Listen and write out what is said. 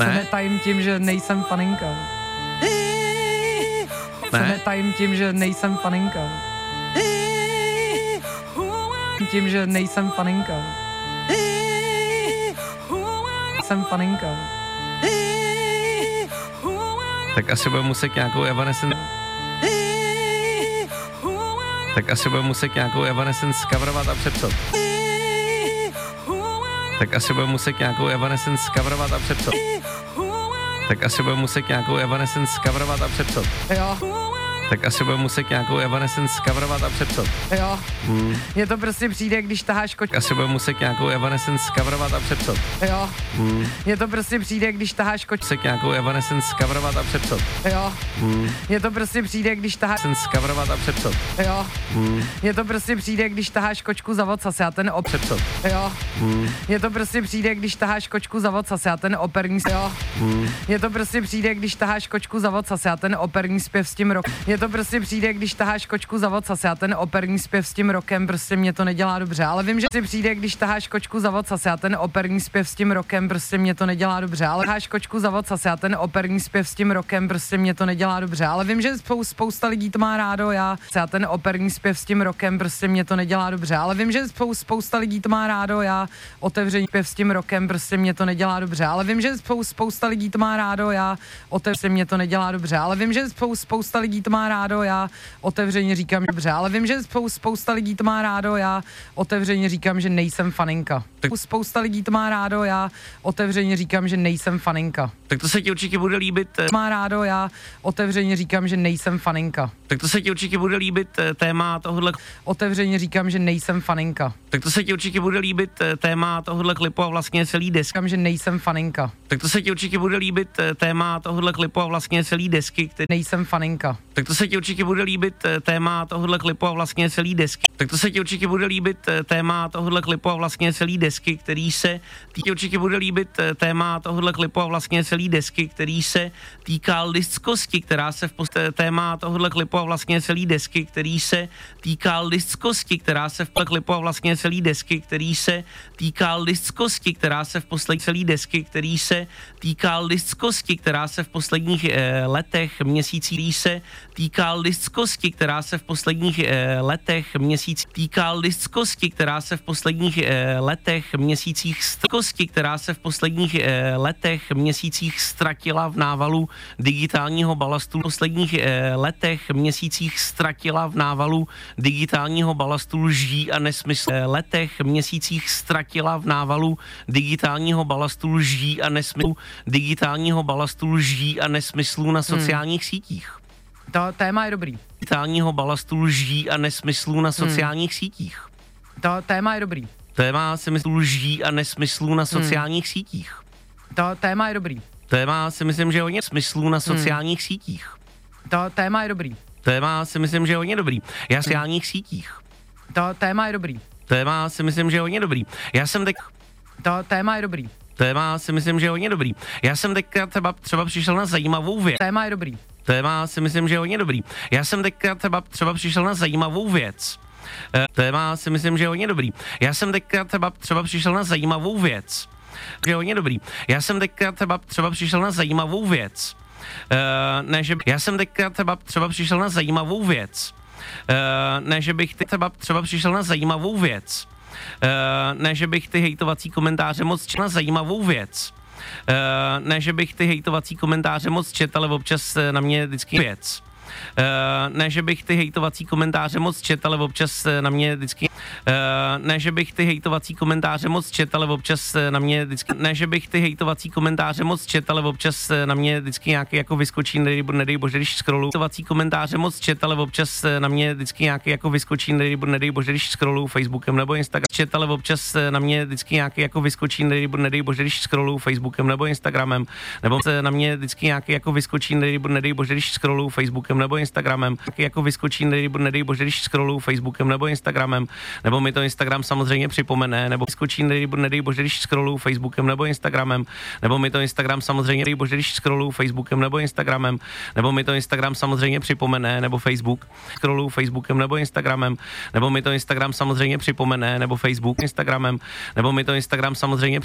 Se netajím tím, že nejsem faninka. Se netajím tím, že nejsem faninka. Tím, že nejsem faninka. Jsem faninka. Tak asi bude muset nějakou Evanescence. Tak asi bude muset nějakou Evanescence coverovat a přepsat. Tak asi bude muset nějakou Evanescence coverovat a přepsat. Tak asi bude muset nějakou Evanescence coverovat a přepsat. Jo. Tak asi bude muset nějakou Evanescence coverovat a přepsat. Jo. Mně to prostě přijde, když taháš kočku. Asi bude muset nějakou Evanescence coverovat a přepsat. Jo. Mně to prostě přijde, když taháš kočku. Muset nějakou Evanescence coverovat a přepsat. Jo. Mně to prostě přijde, když taháš. Coverovat a přepsat. Jo. Mně to prostě přijde, když taháš kočku za vocas, já ten Přepsat. Jo. Mně to prostě přijde, když taháš kočku za vocas, já ten operní. Jo. Mně to prostě přijde, když taháš kočku za vocas, já ten operní zpěv s tím rokem. Mně to prostě přijde, když taháš kočku za vocas, já ten operní zpěv s tím rokem, prostě mě to nedělá dobře, ale vím, že si přijde, když taháš kočku za vocas, já ten operní zpěv s tím rokem, prostě mě to nedělá dobře, ale taháš kočku za vocas, já ten operní zpěv s tím rokem, prostě mě to nedělá dobře, ale vím, že spousta lidí to má rádo, já ten operní zpěv s tím rokem, prostě mě to nedělá dobře, ale vím, že spousta lidí to má rádo, já otevření zpěv s tím rokem, prostě mě to nedělá dobře, ale vím, že spousta lidí to má rádo, já otevření mě to nedělá dobře, ale vím, že spousta lidí to má rádo, já otevřeně říkám dobře, ale vím, že spousta lidí to má rádo, já otevřeně říkám, že nejsem faninka. Spousta lidí to má rádo, já otevřeně říkám, že nejsem faninka. Tak to se ti určitě bude líbit. Má rádo, já otevřeně říkám, že nejsem faninka. Tak to se ti určitě bude líbit téma tohohle. Otevřeně říkám, že nejsem faninka. Tak to se ti určitě bude líbit téma tohohle klipu a vlastně celý desky. Říkám, že nejsem faninka. Tak to se ti určitě bude líbit téma tohohle klipu a vlastně celý desky, který. Nejsem faninka. Tak to se ti určitě bude líbit téma tohohle klipu a vlastně celý desky. Tak to se ti určitě bude líbit téma tohohle klipu a vlastně celý desky, který se určitě bude líbit téma tohohle klipu a vlastně celý desky, který se týká lidskosti, která se v téma tohohle klipu a vlastně celý desky, který se týká lidskosti, která se v klipu a vlastně celý desky, který se týká lidskosti, která se v posledních celý desky, který se týká lidskosti, která se v posledních letech, měsících se týká lidskosti, která se v posledních letech, měsících týká lidskosti, která se v posledních letech, měsících lidskosti, která se v posledních letech, měsících ztratila v návalu digitálního balastu, v posledních letech, měsících ztratila v návalu digitálního balastu lží a nesmyslu, letech, měsících ztratila v návalu digitálního balastu lží a nesmyslu, digitálního balastu lží a nesmyslů na sociálních sítích. To téma je dobrý. Digitálního balastu lží a nesmyslů na sociálních sítích. To téma je dobrý. Téma si myslím lží a nesmyslů na sociálních sítích. To téma je dobrý. Téma si myslím, že je hodně smyslů na sociálních sítích. To téma je dobrý. Téma si myslím, že je hodně dobrý. Já na sociálních sítích. To téma je dobrý. Téma si myslím, že je hodně dobrý. Já jsem teď. To téma je dobrý. Téma si myslím, že je hodně dobrý. Já jsem teďka třeba přišel na zajímavou věc. Téma je dobrý. Téma si myslím, že je hodně dobrý. Já jsem teďka třeba přišel na zajímavou věc. Téma si myslím, že je hodně dobrý. Já jsem teďka třeba přišel na zajímavou věc. Že je hodně dobrý. Já jsem teďka třeba přišel na zajímavou věc. Ne, že já jsem teďka třeba přišel na zajímavou věc. Ne, že bych třeba přišel na zajímavou věc. Ne, že bych ty hejtovací komentáře moc četl na zajímavou věc. Ne, že bych ty hejtovací komentáře moc četl, ale občas na mě vždycky věc. Ne, že bych ty hejtovací komentáře moc četl, ale občas na mě vždycky. Ne, že bych ty hejtovací komentáře moc četl, ale občas na mě vždycky. Ne, že bych ty hejtovací komentáře moc četl, ale občas na mě vždycky nějaký jako vyskočí, nedej bože, když scrolluju. Hejtovací komentáře moc četl, ale občas na mě vždycky nějaký jako vyskočí, nedej bože, když scrolluju Facebookem nebo Instagram. Četl, ale občas na mě vždycky nějaký jako vyskočí, nedej bože, když scrolluju Facebookem nebo Instagramem. Nebo na mě vždycky nějaký jako vyskočí, nedej bože, když scrolluju Facebookem nebo Instagramem, jako vyskočí, nedej bože, když scrolluju Facebookem nebo Instagramem, nebo mi to Instagram samozřejmě připomene, nebo vyskočí, nedej bože, když scrolluju Facebookem nebo Instagramem, nebo mi to Instagram samozřejmě, nedej bože, když scrolluju Facebookem nebo Instagramem, nebo mi to Instagram samozřejmě připomene, nebo Facebook, scrolluju Facebookem nebo Instagramem, nebo mi to Instagram samozřejmě připomene, nebo Facebook, Instagramem, nebo mi to Instagram samozřejmě